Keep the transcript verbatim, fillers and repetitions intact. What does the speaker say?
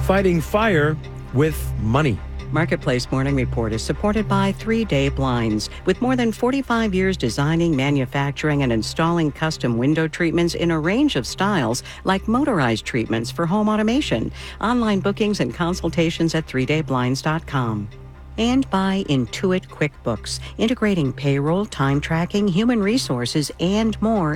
fighting fire with money. Marketplace Morning Report is supported by three day Blinds. With more than forty-five years designing, manufacturing, and installing custom window treatments in a range of styles, like motorized treatments for home automation. Online bookings and consultations at three day blinds dot com. And by Intuit QuickBooks, integrating payroll, time tracking, human resources, and more